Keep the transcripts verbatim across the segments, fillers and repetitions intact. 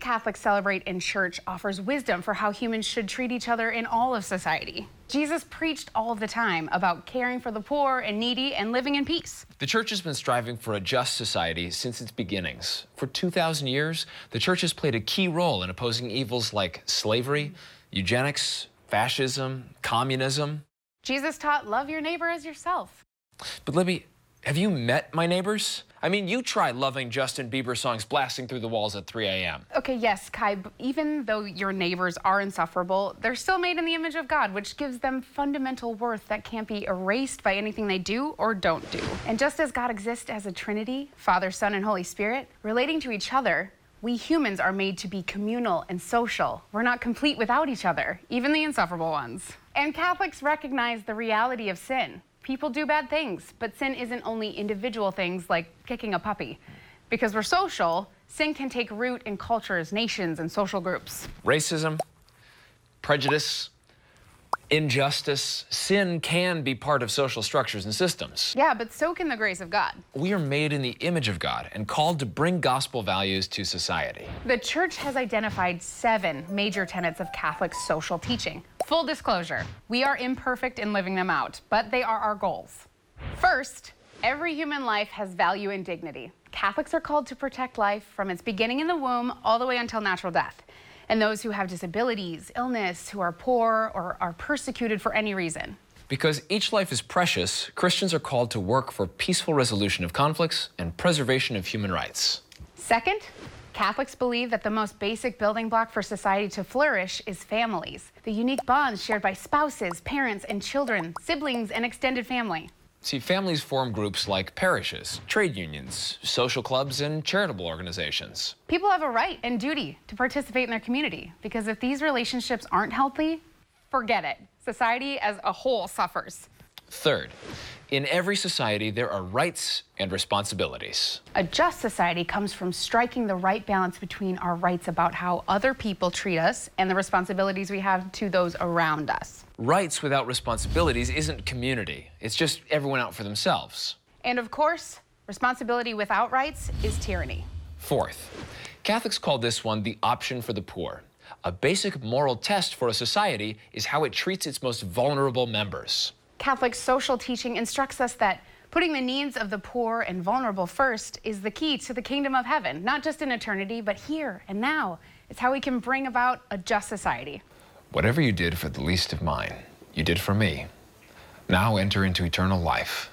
Catholics celebrate in church offers wisdom for how humans should treat each other in all of society. Jesus preached all the time about caring for the poor and needy and living in peace. The church has been striving for a just society since its beginnings. For two thousand years, the church has played a key role in opposing evils like slavery, eugenics, fascism, communism. Jesus taught, love your neighbor as yourself. But Libby, have you met my neighbors? I mean, you try loving Justin Bieber songs blasting through the walls at three A M Okay, yes, Kai, but even though your neighbors are insufferable, they're still made in the image of God, which gives them fundamental worth that can't be erased by anything they do or don't do. And just as God exists as a Trinity, Father, Son, and Holy Spirit, relating to each other, we humans are made to be communal and social. We're not complete without each other, even the insufferable ones. And Catholics recognize the reality of sin. People do bad things, but sin isn't only individual things like kicking a puppy. Because we're social, sin can take root in cultures, nations, and social groups. Racism, prejudice, injustice, sin can be part of social structures and systems. Yeah, but so can the grace of God. We are made in the image of God and called to bring gospel values to society. The church has identified seven major tenets of Catholic social teaching. Full disclosure, we are imperfect in living them out, but they are our goals. First, every human life has value and dignity. Catholics are called to protect life from its beginning in the womb all the way until natural death. And those who have disabilities, illness, who are poor, or are persecuted for any reason. Because each life is precious, Christians are called to work for peaceful resolution of conflicts and preservation of human rights. Second, Catholics believe that the most basic building block for society to flourish is families, the unique bonds shared by spouses, parents, and children, siblings, and extended family. See, families form groups like parishes, trade unions, social clubs, and charitable organizations. People have a right and duty to participate in their community, because if these relationships aren't healthy, forget it. Society as a whole suffers. Third, in every society, there are rights and responsibilities. A just society comes from striking the right balance between our rights about how other people treat us and the responsibilities we have to those around us. Rights without responsibilities isn't community. It's just everyone out for themselves. And of course, responsibility without rights is tyranny. Fourth, Catholics call this one the option for the poor. A basic moral test for a society is how it treats its most vulnerable members. Catholic social teaching instructs us that putting the needs of the poor and vulnerable first is the key to the kingdom of heaven, not just in eternity, but here and now. It's how we can bring about a just society. Whatever you did for the least of mine, you did for me. Now enter into eternal life.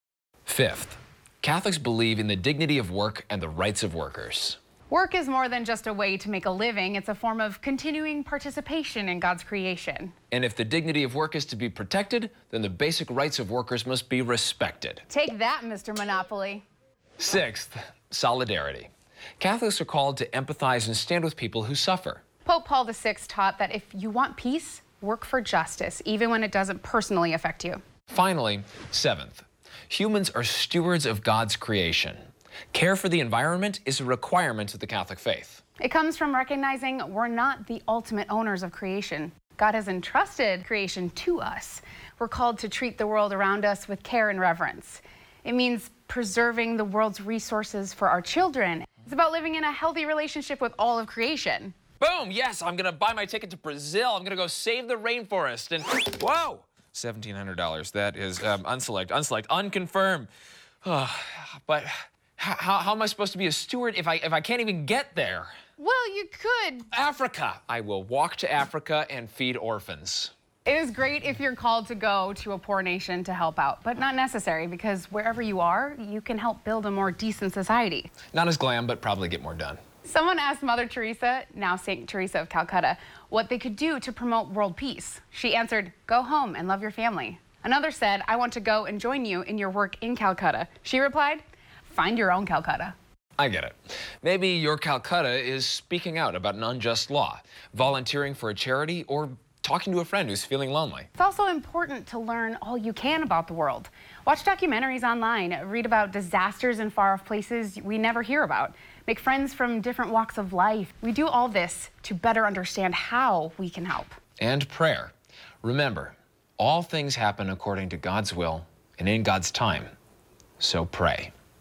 Fifth, Catholics believe in the dignity of work and the rights of workers. Work is more than just a way to make a living. It's a form of continuing participation in God's creation. And if the dignity of work is to be protected, then the basic rights of workers must be respected. Take that, Mister Monopoly. Sixth, solidarity. Catholics are called to empathize and stand with people who suffer. Pope Paul the Sixth taught that if you want peace, work for justice, even when it doesn't personally affect you. Finally, seventh, humans are stewards of God's creation. Care for the environment is a requirement of the Catholic faith. It comes from recognizing we're not the ultimate owners of creation. God has entrusted creation to us. We're called to treat the world around us with care and reverence. It means preserving the world's resources for our children. It's about living in a healthy relationship with all of creation. Boom, yes, I'm gonna buy my ticket to Brazil. I'm gonna go save the rainforest and, whoa, seventeen hundred dollars. That is um, unselect, unselect, unconfirmed. Oh, but how, how am I supposed to be a steward if I, if I can't even get there? Well, you could. Africa. I will walk to Africa and feed orphans. It is great if you're called to go to a poor nation to help out, but not necessary, because wherever you are, you can help build a more decent society. Not as glam, but probably get more done. Someone asked Mother Teresa, now Saint Teresa of Calcutta, what they could do to promote world peace. She answered, go home and love your family. Another said, I want to go and join you in your work in Calcutta. She replied, find your own Calcutta. I get it. Maybe your Calcutta is speaking out about an unjust law, volunteering for a charity, or talking to a friend who's feeling lonely. It's also important to learn all you can about the world. Watch documentaries online, read about disasters in far-off places we never hear about, make friends from different walks of life. We do all this to better understand how we can help. And prayer. Remember, all things happen according to God's will and in God's time. So pray.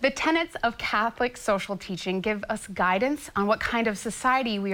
The tenets of Catholic social teaching give us guidance on what kind of society we